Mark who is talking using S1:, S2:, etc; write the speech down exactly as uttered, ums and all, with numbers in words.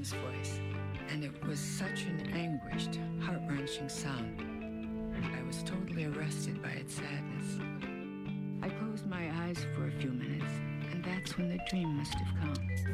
S1: man's voice, and it was such an anguished, heart-wrenching sound. I was totally arrested by its sadness. I closed my eyes for a few minutes, and that's when the dream must have come.